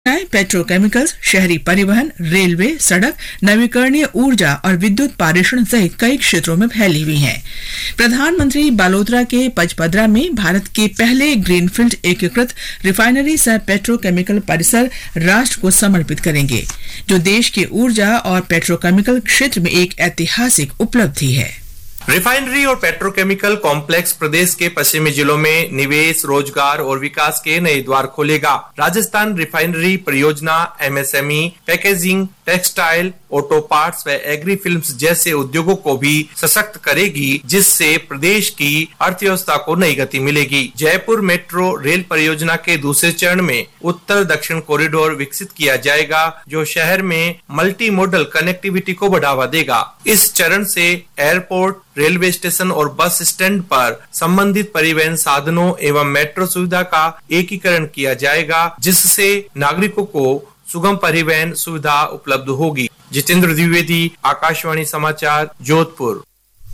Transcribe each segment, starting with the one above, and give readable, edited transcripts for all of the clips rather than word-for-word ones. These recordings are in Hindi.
पेट्रोकेमिकल्स, शहरी परिवहन, रेलवे, सड़क, नवीकरणीय ऊर्जा और विद्युत पारेषण सहित कई क्षेत्रों में फैली हुई हैं। प्रधानमंत्री बालोतरा के पचपदरा में भारत के पहले ग्रीनफील्ड एकीकृत रिफाइनरी सह पेट्रोकेमिकल परिसर राष्ट्र को समर्पित करेंगे, जो देश के ऊर्जा और पेट्रोकेमिकल क्षेत्र में एक ऐतिहासिक उपलब्धि है। रिफाइनरी और पेट्रोकेमिकल कॉम्प्लेक्स प्रदेश के पश्चिमी जिलों में निवेश, रोजगार और विकास के नए द्वार खोलेगा। राजस्थान रिफाइनरी परियोजना MSME, packaging, textile, auto parts व एग्री फिल्म्स जैसे उद्योगों को भी सशक्त करेगी, जिससे प्रदेश की अर्थव्यवस्था को नई गति मिलेगी। जयपुर मेट्रो रेल परियोजना के दूसरे चरण में उत्तर दक्षिण कॉरिडोर विकसित किया जाएगा, जो शहर में मल्टी मॉडल कनेक्टिविटी को बढ़ावा देगा। इस चरण से एयरपोर्ट, रेलवे स्टेशन और बस स्टैंड पर संबंधित परिवहन साधनों एवं मेट्रो सुविधा का एकीकरण किया जाएगा, जिससे नागरिकों को सुगम परिवहन सुविधा उपलब्ध होगी। जितेंद्र द्विवेदी, आकाशवाणी समाचार, जोधपुर।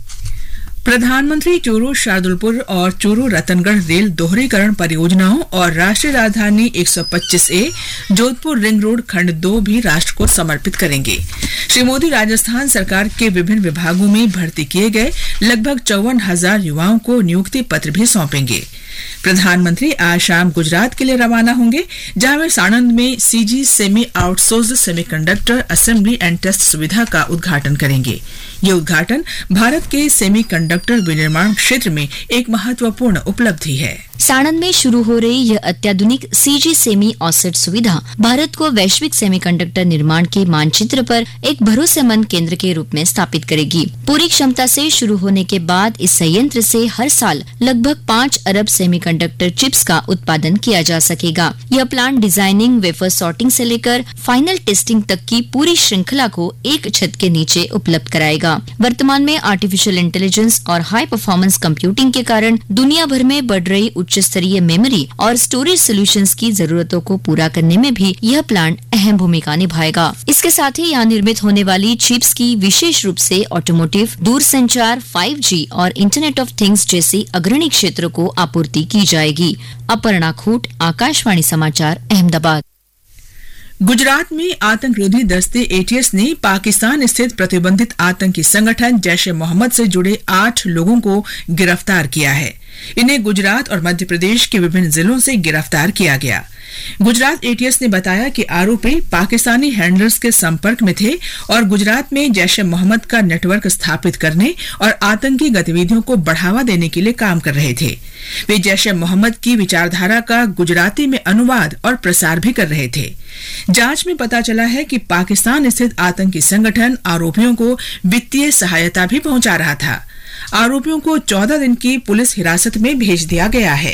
प्रधानमंत्री चूरू शार्दुलपुर और चूरू रतनगढ़ रेल दोहरीकरण परियोजनाओं और राष्ट्रीय राजधानी 125A जोधपुर रिंग रोड खंड 2 भी राष्ट्र को समर्पित करेंगे। श्री मोदी राजस्थान सरकार के विभिन्न विभागों में भर्ती किए गए लगभग 54,000 युवाओं को नियुक्ति पत्र भी सौंपेंगे। प्रधानमंत्री आज शाम गुजरात के लिए रवाना होंगे, जहां वे साणंद में CG semi outsourced semiconductor assembly and test सुविधा का उद्घाटन करेंगे। ये उद्घाटन भारत के सेमीकंडक्टर विनिर्माण क्षेत्र में एक महत्वपूर्ण उपलब्धि है। साणंद में शुरू हो रही यह अत्याधुनिक सीजी सेमी ऑफसेट सुविधा भारत को वैश्विक सेमीकंडक्टर निर्माण के मानचित्र पर एक भरोसेमंद केंद्र के रूप में स्थापित करेगी। पूरी क्षमता से शुरू होने के बाद इस संयंत्र से हर साल लगभग 5 अरब सेमीकंडक्टर चिप्स का उत्पादन किया जा सकेगा। यह प्लांट डिजाइनिंग, वेफर सॉर्टिंग से लेकर फाइनल टेस्टिंग तक की पूरी श्रृंखला को एक छत के नीचे उपलब्ध कराएगा। वर्तमान में आर्टिफिशियल इंटेलिजेंस और हाई परफॉर्मेंस कंप्यूटिंग के कारण दुनिया भर में बढ़ रही उच्च स्तरीय मेमोरी और स्टोरेज सॉल्यूशंस की जरूरतों को पूरा करने में भी यह प्लांट अहम भूमिका निभाएगा। इसके साथ ही यहाँ निर्मित होने वाली चिप्स की विशेष रूप से ऑटोमोटिव, दूरसंचार, 5G और इंटरनेट ऑफ थिंग्स जैसी अग्रणी क्षेत्रों को आपूर्ति की जाएगी। अपर्णा खूट, आकाशवाणी समाचार, अहमदाबाद। गुजरात में आतंकरोधी दस्ते ATS ने पाकिस्तान स्थित प्रतिबंधित आतंकी संगठन जैश-ए-मोहम्मद से जुड़े 8 लोगों को गिरफ्तार किया है। इन्हें गुजरात और मध्य प्रदेश के विभिन्न जिलों से गिरफ्तार किया गया। गुजरात ATS ने बताया कि आरोपी पाकिस्तानी हैंडलर्स के संपर्क में थे और गुजरात में जैश-ए-मोहम्मद का नेटवर्क स्थापित करने और आतंकी गतिविधियों को बढ़ावा देने के लिए काम कर रहे थे। वे जैश-ए-मोहम्मद की विचारधारा का गुजराती में अनुवाद और प्रसार भी कर रहे थे। जांच में पता चला है कि पाकिस्तान स्थित आतंकी संगठन आरोपियों को वित्तीय सहायता भी पहुंचा रहा था। आरोपियों को 14 दिन की पुलिस हिरासत में भेज दिया गया है।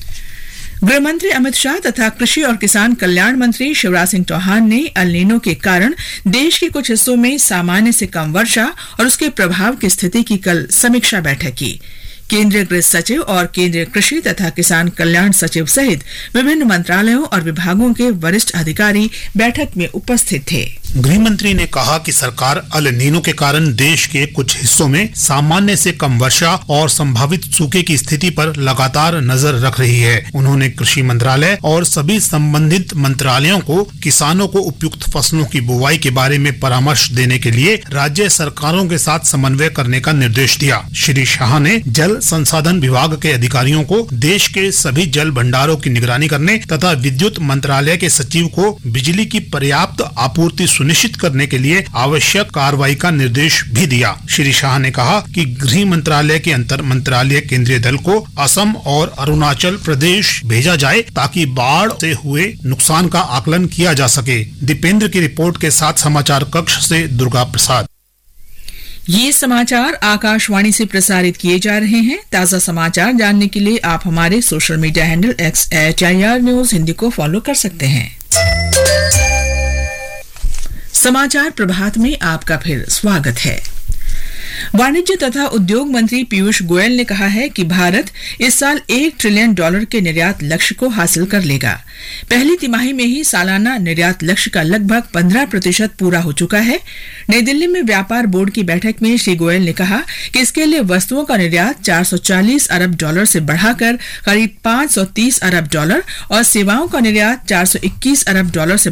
गृह मंत्री अमित शाह तथा कृषि और किसान कल्याण मंत्री शिवराज सिंह चौहान ने एल नीनो के कारण देश के कुछ हिस्सों में सामान्य से कम वर्षा और उसके प्रभाव की स्थिति की कल समीक्षा बैठक की। केंद्रीय गृह सचिव और केंद्रीय कृषि तथा किसान कल्याण सचिव सहित विभिन्न मंत्रालयों और विभागों के वरिष्ठ अधिकारी बैठक में उपस्थित थे। गृह मंत्री ने कहा कि सरकार एल नीनो के कारण देश के कुछ हिस्सों में सामान्य से कम वर्षा और संभावित सूखे की स्थिति पर लगातार नजर रख रही है। उन्होंने कृषि मंत्रालय और सभी संबंधित मंत्रालयों को किसानों को उपयुक्त फसलों की बुवाई के बारे में परामर्श देने के लिए राज्य सरकारों के साथ समन्वय करने का निर्देश दिया। श्री शाह ने जल संसाधन विभाग के अधिकारियों को देश के सभी जल भंडारों की निगरानी करने तथा विद्युत मंत्रालय के सचिव को बिजली की पर्याप्त आपूर्ति सुनिश्चित करने के लिए आवश्यक कार्रवाई का निर्देश भी दिया। श्री शाह ने कहा कि गृह मंत्रालय के अंतर मंत्रालय केंद्रीय दल को असम और अरुणाचल प्रदेश भेजा जाए ताकि बाढ़ से हुए नुकसान का आकलन किया जा सके। दीपेंद्र की रिपोर्ट के साथ समाचार कक्ष से दुर्गा प्रसाद। ये समाचार आकाशवाणी से प्रसारित किए जा रहे हैं। ताजा समाचार जानने के लिए आप हमारे social media handle @HIR News Hindi को फॉलो कर सकते हैं। समाचार प्रभात में आपका फिर स्वागत है। वाणिज्य तथा उद्योग मंत्री पीयूष गोयल ने कहा है कि भारत इस साल $1 ट्रिलियन के निर्यात लक्ष्य को हासिल कर लेगा। पहली तिमाही में ही सालाना निर्यात लक्ष्य का लगभग 15% पूरा हो चुका है। नई दिल्ली में व्यापार बोर्ड की बैठक में श्री गोयल ने कहा कि इसके लिए वस्तुओं का निर्यात $440 अरब से बढ़ाकर करीब $530 अरब और सेवाओं का निर्यात $421 अरब से